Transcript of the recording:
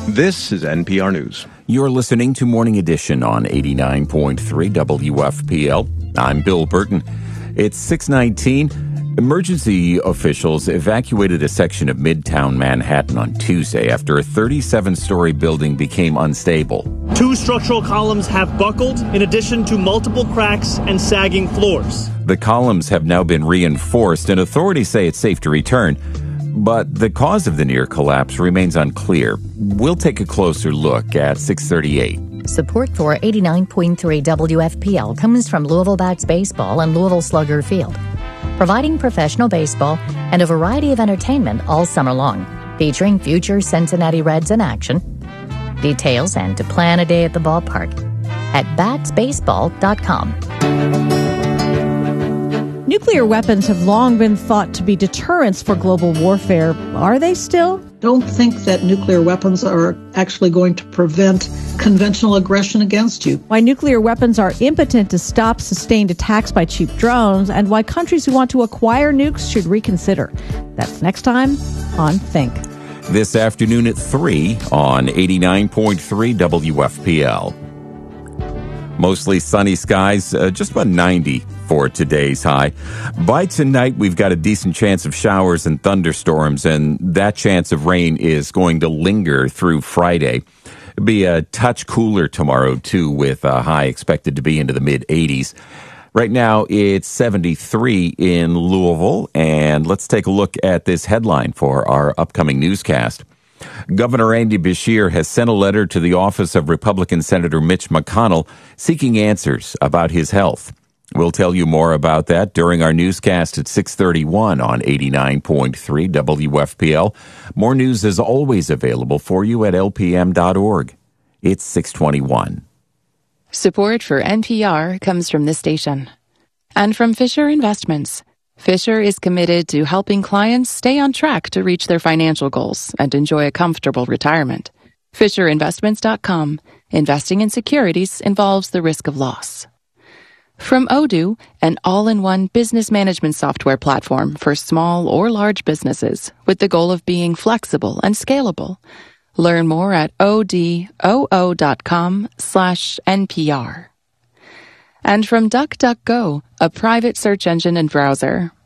This is NPR News. You're listening to Morning Edition on 89.3 WFPL. I'm Bill Burton. It's 6:19. Emergency officials evacuated a section of Midtown Manhattan on Tuesday after a 37-story building became unstable. 2 structural columns have buckled, in addition to multiple cracks and sagging floors. The columns have now been reinforced, and authorities say it's safe to return. But the cause of the near collapse remains unclear. We'll take a closer look at 6:38. Support for 89.3 WFPL comes from Louisville Bats Baseball and Louisville Slugger Field, providing professional baseball and a variety of entertainment all summer long, featuring future Cincinnati Reds in action. Details and to plan a day at the ballpark at batsbaseball.com. Nuclear weapons have long been thought to be deterrents for global warfare. Are they still? Don't think that nuclear weapons are actually going to prevent conventional aggression against you. Why nuclear weapons are impotent to stop sustained attacks by cheap drones, and why countries who want to acquire nukes should reconsider. That's next time on Think. This afternoon at 3 on 89.3 WFPL. Mostly sunny skies, just about 90 for today's high. By tonight, we've got a decent chance of showers and thunderstorms, and that chance of rain is going to linger through Friday. It'll be a touch cooler tomorrow, too, with a high expected to be into the mid-80s. Right now, it's 73 in Louisville, and let's take a look at this headline for our upcoming newscast. Governor Andy Beshear has sent a letter to the office of Republican Senator Mitch McConnell seeking answers about his health. We'll tell you more about that during our newscast at 6:31 on 89.3 WFPL. More news is always available for you at lpm.org. It's 6:21. Support for NPR comes from this station and from Fisher Investments. Fisher is committed to helping clients stay on track to reach their financial goals and enjoy a comfortable retirement. FisherInvestments.com. Investing in securities involves the risk of loss. From Odoo, an all-in-one business management software platform for small or large businesses with the goal of being flexible and scalable. Learn more at odoo.com/NPR. And from DuckDuckGo, a private search engine and browser.